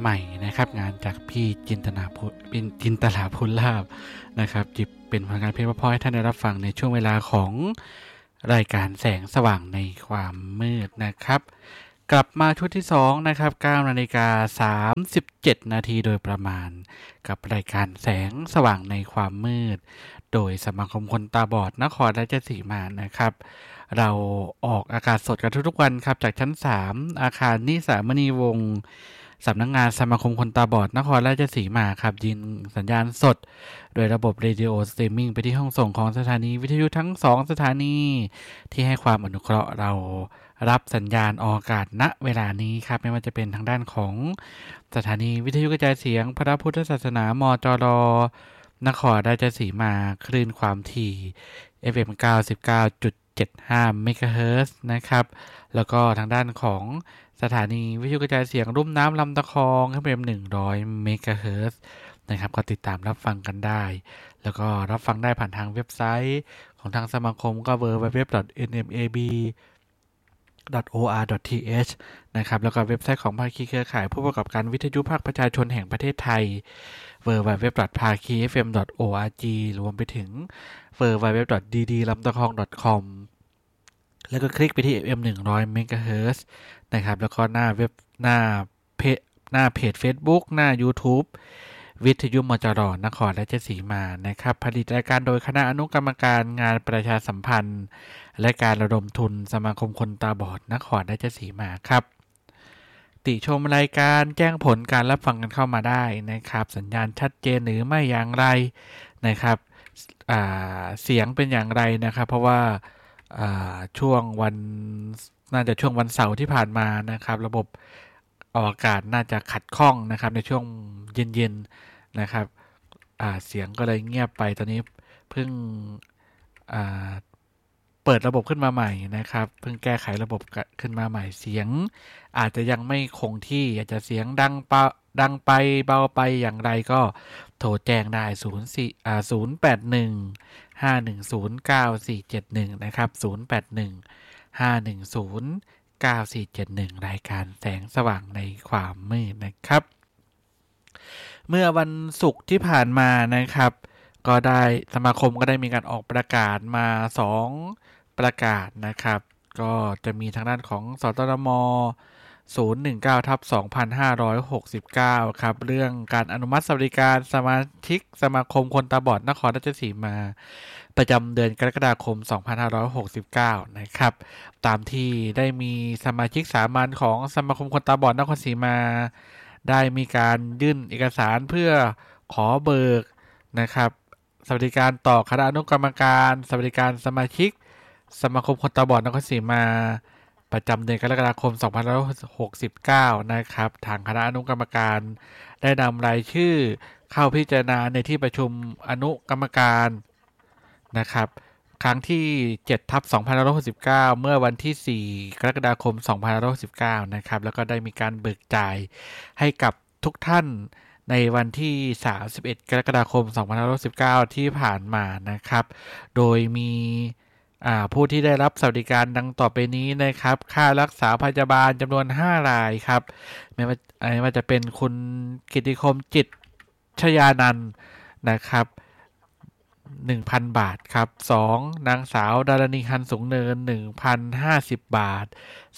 ใหม่นะครับงานจากพี่จินตลาภูลาภนะครับจิบเป็นผลงานเพลงเพราะๆให้ท่านได้รับฟังในช่วงเวลาของรายการแสงสว่างในความมืดนะครับกลับมาชุดที่2นะครับ9:37 นาทีโดยประมาณกับรายการแสงสว่างในความมืดโดยสมาคมคนตาบอดนครราชสีมานะครับเราออกอากาศสดกันทุกๆวันครับจากชั้น3อาคารนิสามณีวงศ์สำนักงานสมาคมคนตาบอดนครราชสีมาครับยินสัญญาณสดโดยระบบเรดิโอสตรีมมิ่งไปที่ห้องส่งของสถานีวิทยุทั้ง2สถานีที่ให้ความอนุเคราะห์เรารับสัญญาณออกอากาศณเวลานี้ครับไม่ว่าจะเป็นทางด้านของสถานีวิทยุกระจายเสียงพระพุทธศาสนามจรนครราชสีมาคลื่นความถี่ FM 99.75 เมกะเฮิรตซ์นะครับแล้วก็ทางด้านของสถานีวิทยุกระจายเสียงรุ่มน้ำลำตะคอง FM 100 เมกะเฮิรตซ์นะครับก็ติดตามรับฟังกันได้แล้วก็รับฟังได้ผ่านทางเว็บไซต์ของทางสมาคมก็ www.nmab.or.th นะครับแล้วก็เว็บไซต์ของภาคีเครือข่ายผู้ประกอบการวิทยุภาคประชาชนแห่งประเทศไทย www.phakifm.org รวมไปถึง www.ddlamtakong.com แล้วก็คลิกไปที่ FM 100 เมกะเฮิรตซ์นะครับแล้วก็หน้าเพจ Facebook หน้า YouTube วิทยุมจร.นครราชสีมานะครับผลิตรายการโดยคณะอนุกรรมการงานประชาสัมพันธ์และการระดมทุนสมาคมคนตาบอดนครราชสีมาครับติชมรายการแจ้งผลการรับฟังกันเข้ามาได้นะครับสัญญาณชัดเจนหรือไม่อย่างไรนะครับเสียงเป็นอย่างไรนะครับเพราะว่าช่วงวันน่าจะช่วงวันเสาร์ที่ผ่านมานะครับระบบออกอากาศน่าจะขัดข้องนะครับในช่วงเย็นๆนะครับเสียงก็เลยเงียบไปตอนนี้เพิ่งเปิดระบบขึ้นมาใหม่นะครับเพิ่งแก้ไขระบบขึ้นมาใหม่เสียงอาจจะยังไม่คงที่อาจจะเสียงดังไปเบาไปอย่างไรก็โทรแจ้งได้081-510-9471นะครับ081-510-9471รายการแสงสว่างในความมืดนะครับเมื่อวันศุกร์ที่ผ่านมานะครับก็ได้สมาคมก็ได้มีการออกประกาศมา2ประกาศนะครับก็จะมีทางด้านของสตรม019/2569ครับเรื่องการอนุมัติสวัสดิการสมาชิกสมาคมคนตาบอดนครราชสีมาประจำเดือนกรกฎาคม2569นะครับตามที่ได้มีสมาชิกสามัญของสมาคมคนตาบอดนครราชสีมาได้มีการยื่นเอกสารเพื่อขอเบิกนะครับสวัสดิการต่อคณะอนุกรรมการสวัสดิการสมาชิกสมาคมคนตาบอดนครราชสีมาประจำเดือนกรกฎาคม2569นะครับทางคณะอนุกรรมการได้นำรายชื่อเข้าพิจารณาในที่ประชุมอนุกรรมการนะครับครั้งที่ 7/2569 เมื่อวันที่ 4 กรกฎาคม 2569นะครับแล้วก็ได้มีการเบิกจ่ายให้กับทุกท่านในวันที่ 31 กรกฎาคม 2569ที่ผ่านมานะครับโดยมีผู้ที่ได้รับสวัสดิการดังต่อไปนี้นะครับค่ารักษาพยาบาลจำนวน5รายครับไม่ว่าจะเป็นคุณกิติคมจิตชยานันท์นะครับ 1,000 บาทครับ2นางสาวดารณีฮันสูงเนิน 1,050 บาท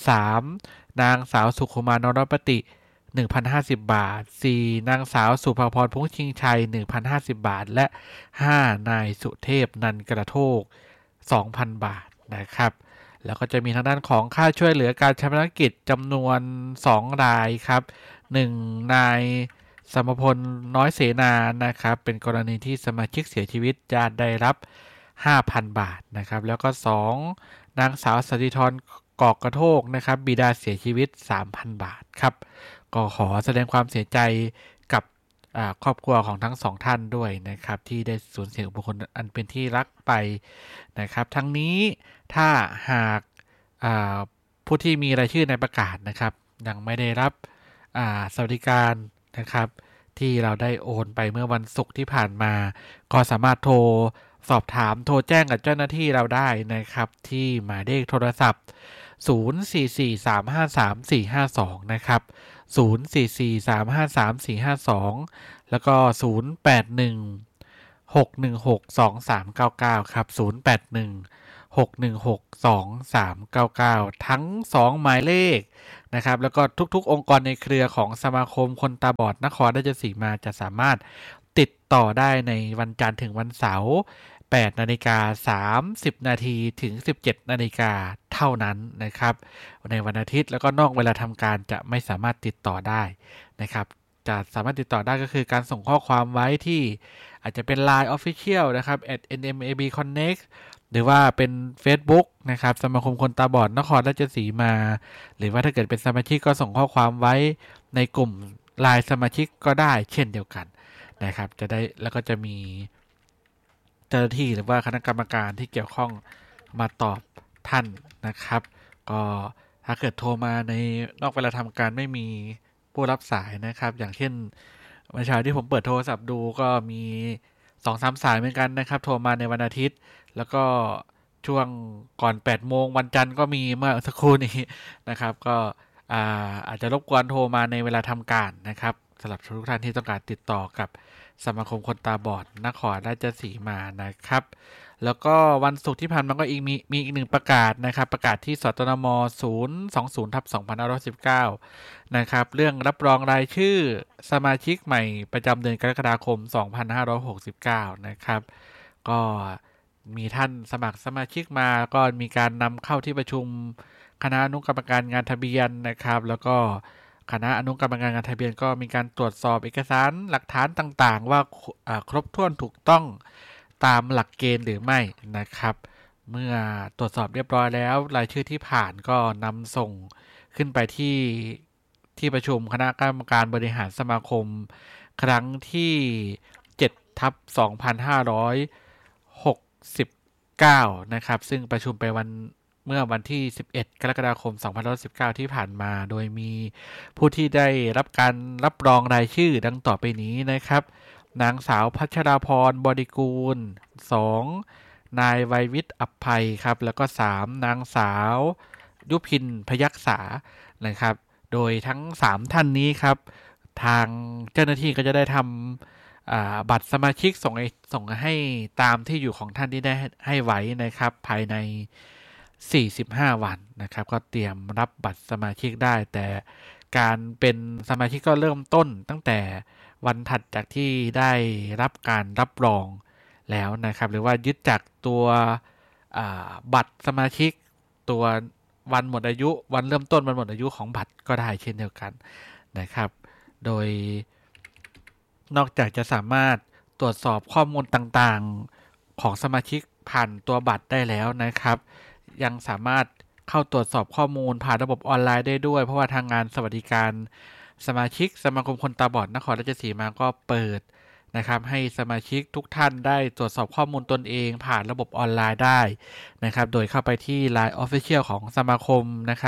3นางสาวสุขุมานรปติ 1,050 บาท4นางสาวสุภาพรพงษ์ชิงชัย 1,050 บาทและ5นายสุเทพนันกระโทก 2,000 บาทนะครับแล้วก็จะมีทางด้านของค่าช่วยเหลือการชำระกิจจำนวน2รายครับ1นายสมพลน้อยเสนานะครับเป็นกรณีที่สมาชิกเสียชีวิตจะได้รับ 5,000 บาทนะครับแล้วก็2นางสาวสติธรกอกกระโทกนะครับบิดาเสียชีวิต 3,000 บาทครับก็ขอแสดงความเสียใจกับครอบครัวของทั้ง2ท่านด้วยนะครับที่ได้สูญเสียบุคคลอันเป็นที่รักไปนะครับทั้งนี้ถ้าหากผู้ที่มีรายชื่อในประกาศนะครับยังไม่ได้รับสวัสดิการนะครับที่เราได้โอนไปเมื่อวันศุกร์ที่ผ่านมาก็สามารถโทรสอบถามโทรแจ้งกับเจ้าหน้าที่เราได้นะครับที่หมายเลขโทรศัพท์ 044-353-452 นะครับ 0443533452แล้วก็0816162399ครับ0816162399ทั้ง2หมายเลขนะครับแล้วก็ทุกๆองค์กรในเครือของสมาคมคนตาบอดนครราชสีมาจะสามารถติดต่อได้ในวันจันทร์ถึงวันเสาร์8:30 นาทีถึง 17:00 นาฬิกาเท่านั้นนะครับในวันอาทิตย์แล้วก็นอกเวลาทำการจะไม่สามารถติดต่อได้นะครับจะสามารถติดต่อได้ก็คือการส่งข้อความไว้ที่อาจจะเป็น Line Official นะครับ @nmabconnect หรือว่าเป็น Facebook นะครับสมาคมคนตาบอดนครราชสีมาหรือว่าถ้าเกิดเป็นสมาชิกก็ส่งข้อความไว้ในกลุ่ม Line สมาชิกก็ได้เช่นเดียวกันนะครับจะได้แล้วก็จะมีเจ้าหน้าที่หรือว่าคณะกรรมการที่เกี่ยวข้องมาตอบท่านนะครับก็ถ้าเกิดโทรมาในนอกเวลาทำการไม่มีผู้รับสายนะครับอย่างเช่นเมื่อเช้าที่ผมเปิดโทรศัพท์ดูก็มี 2-3 สายเหมือนกันนะครับโทรมาในวันอาทิตย์แล้วก็ช่วงก่อน 8 โมงวันจันทร์ก็มีเมื่อสักครู่นี้นะครับก็อาจจะรบกวนโทรมาในเวลาทำการนะครับสำหรับทุกท่านที่ต้องการติดต่อกับสมาคมคนตาบอดนครราชสีมานะครับแล้วก็วันศุกร์ที่ผ่านมาก็มีอีกหนึ่งประกาศนะครับประกาศที่สตนม020/2569นะครับเรื่องรับรองรายชื่อสมาชิกใหม่ประจำเดือนกรกฎาคม2569นะครับก็มีท่านสมัครสมาชิกมาก็มีการนำเข้าที่ประชุมคณะอนุกรรมการงานทะเบียนนะครับแล้วก็คณะอนุกรรมการงานทะเบียนก็มีการตรวจสอบเอกสารหลักฐานต่างๆว่าครบถ้วนถูกต้องตามหลักเกณฑ์หรือไม่นะครับเมื่อตรวจสอบเรียบร้อยแล้วรายชื่อที่ผ่านก็นำส่งขึ้นไปที่ประชุมคณะกรรมการบริหารสมาคมครั้งที่7/2569นะครับซึ่งประชุมไปเมื่อวันที่11กรกฎาคม2519ที่ผ่านมาโดยมีผู้ที่ได้รับการรับรองรายชื่อดังต่อไปนี้นะครับนางสาวพัชราพรบริกูล2นายไวยวิทย์อัพไพครับแล้วก็3นางสาวยุพินพยัคษานะครับโดยทั้ง3ท่านนี้ครับทางเจ้าหน้าที่ก็จะได้ทำบัตรสมาชิกส่งให้ตามที่อยู่ของท่านที่ได้ให้ไว้นะครับภายใน45 วันนะครับก็เตรียมรับบัตรสมาชิกได้แต่การเป็นสมาชิกก็เริ่มต้นตั้งแต่วันถัดจากที่ได้รับการรับรองแล้วนะครับหรือว่ายึดจากตัวบัตรสมาชิกตัววันหมดอายุวันเริ่มต้นวันหมดอายุของบัตรก็ได้เช่นเดียวกันนะครับโดยนอกจากจะสามารถตรวจสอบข้อมูลต่างๆของสมาชิกผ่านตัวบัตรได้แล้วนะครับยังสามารถเข้าตรวจสอบข้อมูลผ่านระบบออนไลน์ได้ด้วยเพราะว่าทางงานสวัสดิการสมาชิกสมาคมคนตาบอดนครราชสีมาก็เปิดนะครับให้สมาชิกทุกท่านได้ตรวจสอบข้อมูลตนเองผ่านระบบออนไลน์ได้นะครับโดยเข้าไปที่ Line Official ของสมาคมนะครับ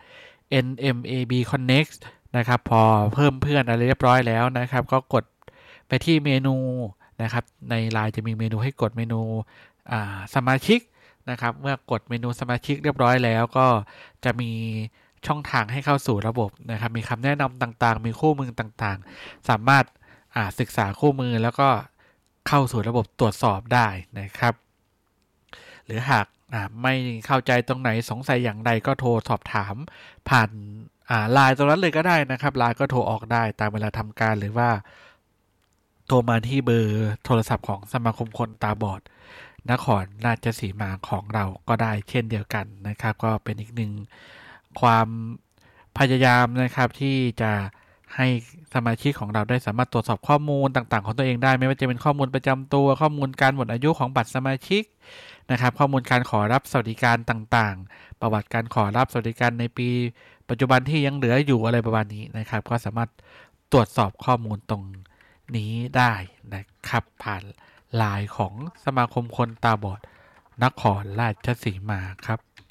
@nmabconnect นะครับพอเพิ่มเพื่อนอะไรเรียบร้อยแล้วนะครับก็กดไปที่เมนูนะครับใน Line จะมีเมนูให้กดเมนูสมาชิกนะครับเมื่อกดเมนูสมาชิกเรียบร้อยแล้วก็จะมีช่องทางให้เข้าสู่ระบบนะครับมีคำแนะนำต่างๆมีคู่มือต่างๆสามารถศึกษาคู่มือแล้วก็เข้าสู่ระบบตรวจสอบได้นะครับหรือหากไม่เข้าใจตรงไหนสงสัยอย่างใดก็โทรสอบถามผ่านไลน์ตรงนั้นเลยก็ได้นะครับไลน์ก็โทรออกได้ตามเวลาทำการหรือว่าโทรมาที่เบอร์โทรศัพท์ของสมาคมคนตาบอดนครราชสีมาของเราก็ได้เช่นเดียวกันนะครับก็เป็นอีกหนึ่งความพยายามนะครับที่จะให้สมาชิกของเราได้สามารถตรวจสอบข้อมูลต่างๆของตัวเองได้ไม่ว่าจะเป็นข้อมูลประจำตัวข้อมูลการหมดอายุของบัตรสมาชิกนะครับข้อมูลการขอรับสวัสดิการต่างๆประวัติการขอรับสวัสดิการในปีปัจจุบันที่ยังเหลืออยู่อะไรประมาณนี้นะครับก็สามารถตรวจสอบข้อมูลตรงนี้ได้นะครับผ่านไลน์ของสมาคมคนตาบอดนครราชสีมาครับ